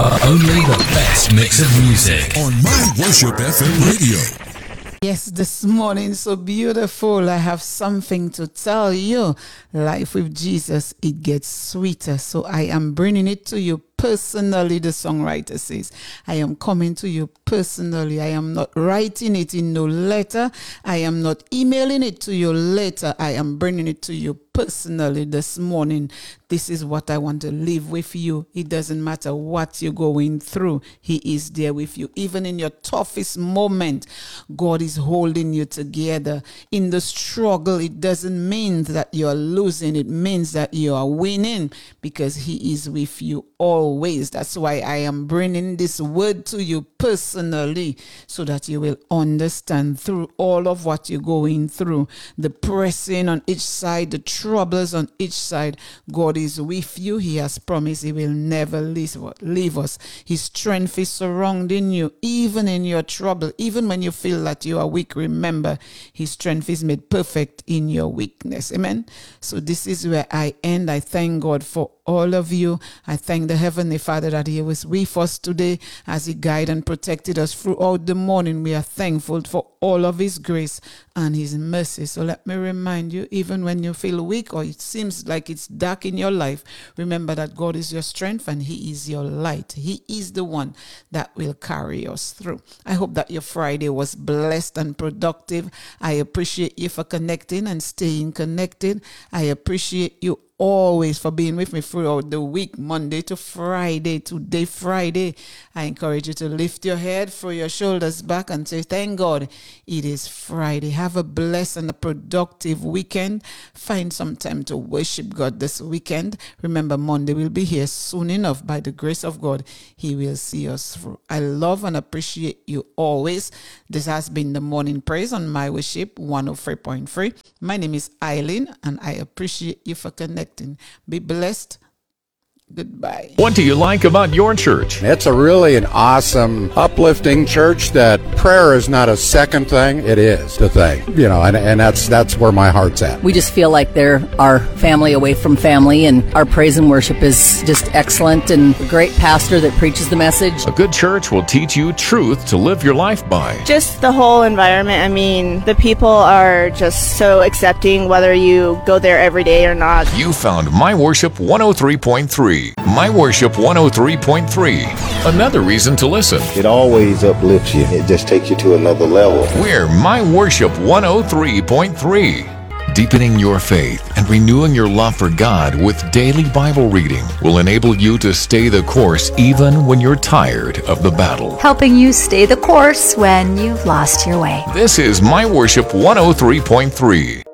Only the best mix of music on My Worship FM radio. Yes, this morning so beautiful. I have something to tell you. Life with Jesus, it gets sweeter. So I am bringing it to you personally, the songwriter says. I am coming to you personally. I am not writing it in no letter. I am not emailing it to you later. I am bringing it to you personally this morning. This is what I want to leave with you. It doesn't matter what you're going through. He is there with you. Even in your toughest moment, God is holding you together. In the struggle, it doesn't mean that you're losing. It means that you are winning because He is with you always. That's why I am bringing this word to you personally so that you will understand through all of what you're going through, the pressing on each side, the troubles on each side. God is with you. He has promised He will never leave us. His strength is surrounding you, even in your trouble, even when you feel that you are weak. Remember, His strength is made perfect in your weakness. Amen. So this is where I end. I thank God for all of you. I thank the Heavenly Father that He was with us today as He guided and protected us throughout the morning. We are thankful for all of His grace and His mercy. So let me remind you, even when you feel weak or it seems like it's dark in your life, remember that God is your strength and He is your light. He is the one that will carry us through. I hope that your Friday was blessed and productive. I appreciate you for connecting and staying connected. I appreciate you always for being with me throughout the week, Monday to Friday. Today, Friday, I encourage you to lift your head, throw your shoulders back and say, thank God it is Friday. Have a blessed and a productive weekend. Find some time to worship God this weekend. Remember, Monday will be here soon enough. By the grace of God, He will see us through. I love and appreciate you always. This has been the Morning Praise on My Worship 103.3. My name is Eileen and I appreciate you for connecting. Be blessed. Goodbye. What do you like about your church? It's a really an awesome, uplifting church that prayer is not a second thing, it is the thing. You know, and that's where my heart's at. We just feel like they're our family away from family, and our praise and worship is just excellent, and a great pastor that preaches the message. A good church will teach you truth to live your life by. Just the whole environment. I mean, the people are just so accepting whether you go there every day or not. You found My Worship 103.3. My Worship 103.3. Another reason to listen. It always uplifts you. It just takes you to another level. We're My Worship 103.3. Deepening your faith and renewing your love for God with daily Bible reading will enable you to stay the course even when you're tired of the battle. Helping you stay the course when you've lost your way. This is My Worship 103.3.